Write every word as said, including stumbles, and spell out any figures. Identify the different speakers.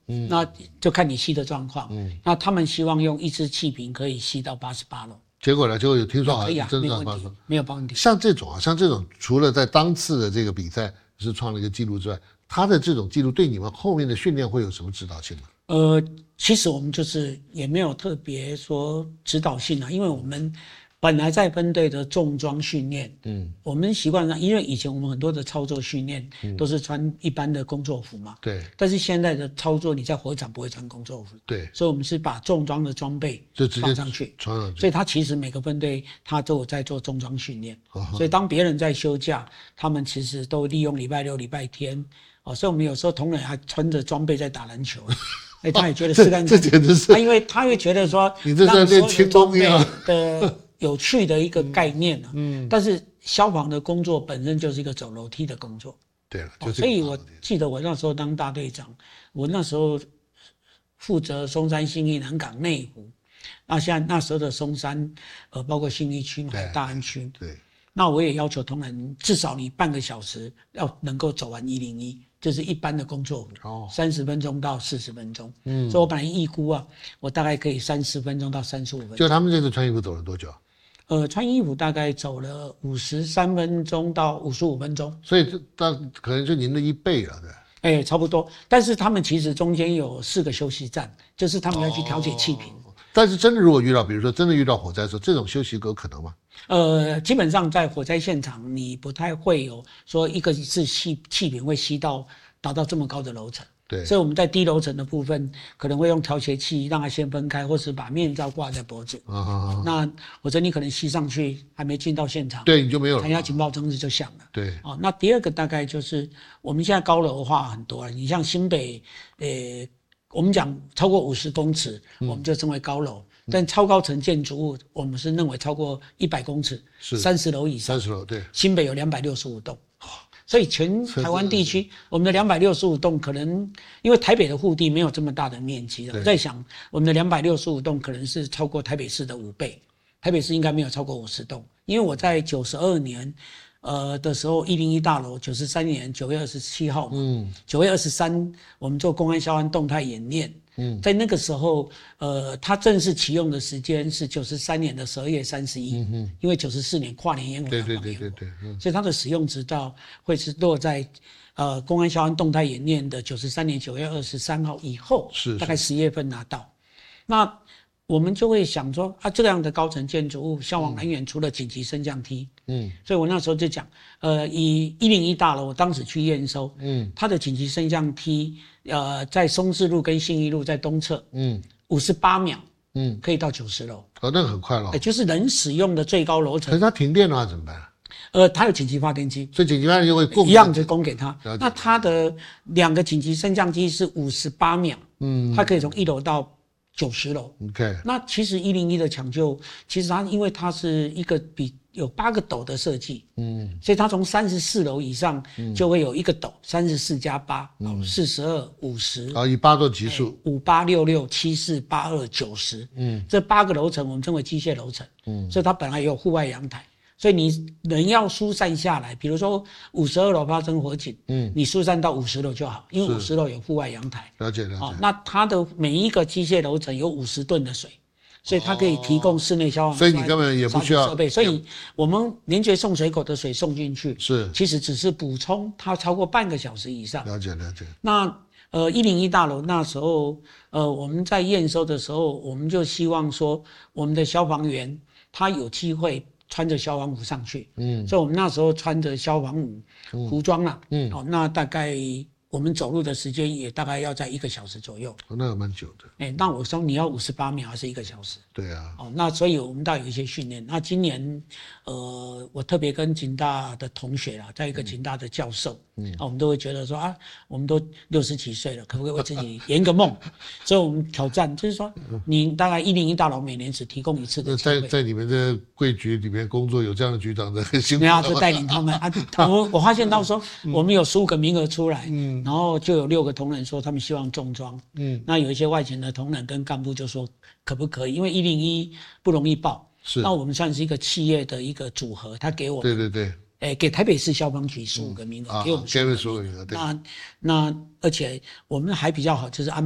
Speaker 1: 嗯，那就看你吸的状况。嗯，那他们希望用一支气瓶可以吸到八十八楼。
Speaker 2: 结果呢，就有听说好像真
Speaker 1: 的发生，没有问题。
Speaker 2: 像这种啊，像这种，除了在当次的这个比赛是创了一个记录之外，他的这种记录对你们后面的训练会有什么指导性吗？
Speaker 1: 呃，其实我们就是也没有特别说指导性啊，因为我们本来在分队的重装训练，嗯，我们习惯上，因为以前我们很多的操作训练都是穿一般的工作服嘛，
Speaker 2: 对、嗯。
Speaker 1: 但是现在的操作，你在火场不会穿工作服，
Speaker 2: 对，
Speaker 1: 所以我们是把重装的装备
Speaker 2: 就直接
Speaker 1: 放上去，
Speaker 2: 穿上去。
Speaker 1: 所以他其实每个分队他都有在做重装训练，所以当别人在休假，他们其实都利用礼拜六、礼拜天，哦，所以我们有时候同仁还穿着装备在打篮球。哎，他也觉得是干
Speaker 2: 这简直是，
Speaker 1: 他因为他会觉得说，
Speaker 2: 你这在练轻功一样
Speaker 1: 的有趣的一个概念啊。嗯，但是消防的工作本身就是一个走楼梯的工作。
Speaker 2: 对了，就是、
Speaker 1: 哦。所以我记得我那时候当大队长，我那时候负责松山、信义、南港、内湖。那现在那时候的松山，呃，包括信义区还有大安区。
Speaker 2: 对。
Speaker 1: 那我也要求同仁，至少你半个小时要能够走完一零一。就是一般的工作服，三十分钟到四十分钟。嗯，所以我本来预估啊，我大概可以三十分钟到三十五分钟。
Speaker 2: 就他们这次穿衣服走了多久？
Speaker 1: 呃，穿衣服大概走了五十三分钟到五十五分钟。
Speaker 2: 所以这大可能就您的一倍了，对。
Speaker 1: 哎、欸，差不多。但是他们其实中间有四个休息站，就是他们要去调节气瓶。
Speaker 2: 哦，但是真的如果遇到，比如说真的遇到火灾的时候，这种休息有可能吗？
Speaker 1: 呃，基本上在火灾现场，你不太会有说一个是气气瓶会吸到达到这么高的楼层。
Speaker 2: 对，
Speaker 1: 所以我们在低楼层的部分可能会用调节器让它先分开，或是把面罩挂在脖子。啊啊啊！那或者你可能吸上去还没进到现场，
Speaker 2: 对，你就没有了。
Speaker 1: 弹压警报灯就响了。
Speaker 2: 对。
Speaker 1: 哦，那第二个大概就是我们现在高楼化很多了，你像新北，呃，我们讲超过五十公尺，我们就称为高楼。嗯，但超高层建筑物，我们是认为超过一百公尺，是三十楼以上。
Speaker 2: 三十楼，对。
Speaker 1: 新北有两百六十五栋。所以全台湾地区，我们的两百六十五栋可能，因为台北的户地没有这么大的面积，我在想，我们的两百六十五栋可能是超过台北市的五倍，台北市应该没有超过五十栋，因为我在九十二年，呃的时候，一零一大楼九十三年九月二十七号嘛，嗯，九月二十三我们做公安消防动态演练。嗯，在那个时候，呃，它正式启用的时间是九十三年的十二月三十一，嗯嗯，因为九十四年跨年烟火，
Speaker 2: 对对对对对，
Speaker 1: 嗯，所以它的使用执照会是落在，呃，公安消防动态演练的九十三年九月二十三号以后，
Speaker 2: 是，
Speaker 1: 大概十月份拿到，那我们就会想说啊，这样的高层建筑物，消防人员除了紧急升降梯，嗯，所以我那时候就讲，呃，以一零一大楼，我当时去验收，嗯，它的紧急升降梯。呃，在松志路跟信义路在东侧，嗯，五十八秒，嗯，可以到九十楼。
Speaker 2: 哦，那个很快了。
Speaker 1: 欸，就是人使用的最高楼层。
Speaker 2: 可是它停电的话怎么办？
Speaker 1: 呃，它有紧急发电机，
Speaker 2: 所以紧急发电机会供
Speaker 1: 一样就供给它。那它的两个紧急升降机是五十八秒，嗯，它可以从一楼到九十楼。
Speaker 2: OK。
Speaker 1: 那其实一零一的抢救，其实它因为它是一个比有八个斗的设计，嗯，所以它从三十四楼以上就会有一个斗，三十四加八，四十二、五十，
Speaker 2: 啊，以八做级数，
Speaker 1: 五八六六七四八二九十，嗯，这八个楼层我们称为机械楼层，嗯，所以它本来也有户外阳台，所以你人要疏散下来，比如说五十二楼发生火警，嗯，你疏散到五十楼就好，因为五十楼有户外阳台，
Speaker 2: 了解了解。
Speaker 1: 哦，那它的每一个机械楼层有五十吨的水。所以它可以提供室内消防，
Speaker 2: 所以你根本也不需要
Speaker 1: 设备。所以我们连接送水口的水送进去，
Speaker 2: 是
Speaker 1: 其实只是补充它超过半个小时以上。
Speaker 2: 了解了解。
Speaker 1: 那呃一零一大楼那时候，呃我们在验收的时候，我们就希望说我们的消防员他有机会穿着消防服上去，嗯，所以我们那时候穿着消防服服装啦，嗯，哦，那大概。我们走路的时间也大概要在一个小时左右，
Speaker 2: 哦，那蛮久的。
Speaker 1: 哎、欸，那我说你要五十八秒还是一个小时？
Speaker 2: 对啊。
Speaker 1: 哦，那所以我们倒有一些训练。那今年，呃，我特别跟警大的同学啦，在一个警大的教授，嗯，啊，我们都会觉得说啊，我们都六十几岁了，可不可以为自己圆个梦？所以我们挑战就是说，你大概一零一大楼每年只提供一次的机会。
Speaker 2: 在在你们的贵局里面工作，有这样的局长的很辛苦。
Speaker 1: 对啊，就带领他们啊。我我发现到说，我们有十五个名额出来，嗯。然后就有六个同仁说他们希望重装，嗯，那有一些外勤的同仁跟干部就说可不可以，因为一零一不容易报，
Speaker 2: 是，
Speaker 1: 那我们算是一个企业的一个组合，他给我们，
Speaker 2: 对对对，
Speaker 1: 欸，给台北市消防局十五个名额，嗯，给我们
Speaker 2: 十五个名额，
Speaker 1: 那那而且我们还比较好，就是安